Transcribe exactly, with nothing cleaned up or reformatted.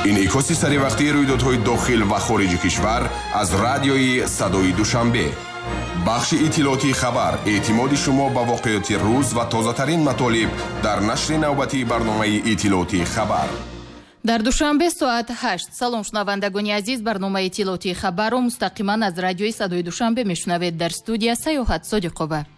инъикоси саривақтии рӯйдодҳои дохил ва хориҷи кишвар аз радиои Садои Душанбе. бахши иттилоотии хабар, эътимоди шумо ба воқеоти рӯз ва тозатарин матолиб дар нашри навбатии барномаи иттилоотии хабар. дар душанбе соат ҳашт. салом шунавандагони азиз, барномаи иттилоотии хабарро мустақиман аз радиои Садои Душанбе мешунавед. дар студия Саёҳат Содиқова.